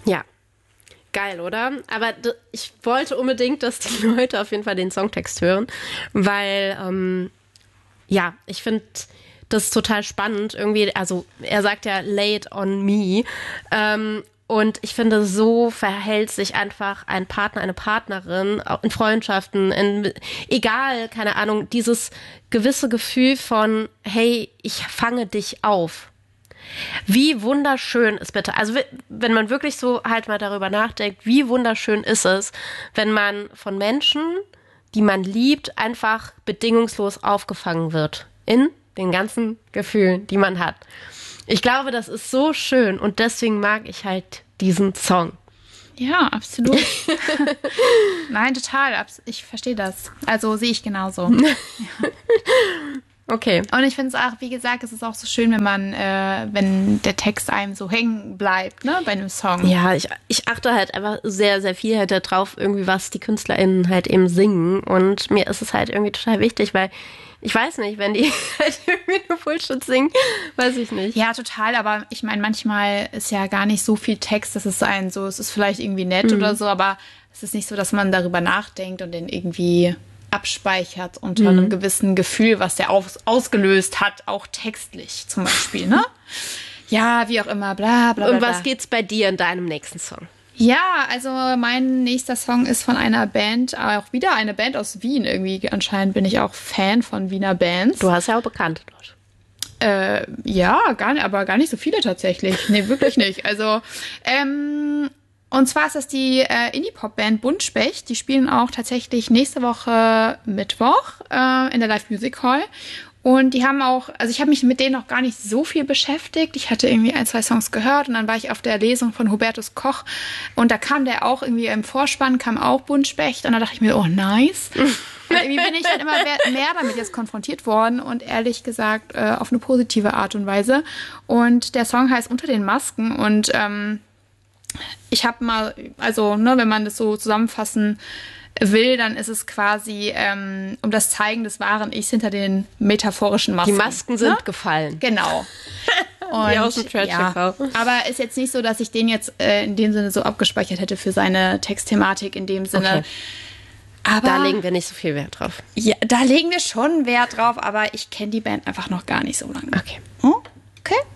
Ja, geil, oder? Aber ich wollte unbedingt, dass die Leute auf jeden Fall den Songtext hören, weil, ja, ich finde das total spannend. Irgendwie, also er sagt ja, lay it on me. Und ich finde, so verhält sich einfach ein Partner, eine Partnerin, auch in Freundschaften, egal, keine Ahnung, dieses gewisse Gefühl von, hey, ich fange dich auf. Wie wunderschön ist bitte, also wenn man wirklich so halt mal darüber nachdenkt, wie wunderschön ist es, wenn man von Menschen, die man liebt, einfach bedingungslos aufgefangen wird in den ganzen Gefühlen, die man hat. Ich glaube, das ist so schön und deswegen mag ich halt diesen Song. Ja, absolut. Nein, total. Ich verstehe das. Also sehe ich genauso. Ja. Okay. Und ich finde es auch, wie gesagt, es ist auch so schön, wenn der Text einem so hängen bleibt, ne, bei einem Song. Ja, ich achte halt einfach sehr, sehr viel halt darauf, irgendwie, was die KünstlerInnen halt eben singen. Und mir ist es halt irgendwie total wichtig, weil ich weiß nicht, wenn die halt irgendwie nur Bullshit singen, weiß ich nicht. Ja, total, aber ich meine, manchmal ist ja gar nicht so viel Text, dass es es ist vielleicht irgendwie nett oder so, aber es ist nicht so, dass man darüber nachdenkt und den irgendwie abspeichert unter einem gewissen Gefühl, was der ausgelöst hat, auch textlich zum Beispiel, ne? Ja, wie auch immer, bla bla bla. Und was geht's bei dir in deinem nächsten Song? Ja, also mein nächster Song ist von einer Band, auch wieder eine Band aus Wien irgendwie. Anscheinend bin ich auch Fan von Wiener Bands. Du hast ja auch Bekannte dort. Ja, aber gar nicht so viele tatsächlich. Nee, wirklich nicht. Also, und zwar ist das die Indie-Pop-Band Buntspecht. Die spielen auch tatsächlich nächste Woche Mittwoch in der Live Music Hall. Und die haben auch, also ich habe mich mit denen noch gar nicht so viel beschäftigt. Ich hatte irgendwie 1, 2 Songs gehört und dann war ich auf der Lesung von Hubertus Koch und da kam der auch irgendwie im Vorspann, kam auch Buntspecht und da dachte ich mir, oh nice. Und irgendwie bin ich dann immer mehr damit jetzt konfrontiert worden und ehrlich gesagt auf eine positive Art und Weise. Und der Song heißt Unter den Masken und ich habe mal, also ne, wenn man das so zusammenfassen will, dann ist es quasi um das Zeigen des wahren Ichs hinter den metaphorischen Masken. Die Masken sind gefallen. Genau. Und, wie aus dem Trash TV. Aber ist jetzt nicht so, dass ich den jetzt in dem Sinne so abgespeichert hätte für seine Textthematik in dem Sinne. Okay. Aber Da legen wir nicht so viel Wert drauf. ja, da legen wir schon Wert drauf, aber ich kenne die Band einfach noch gar nicht so lange. Okay. Okay.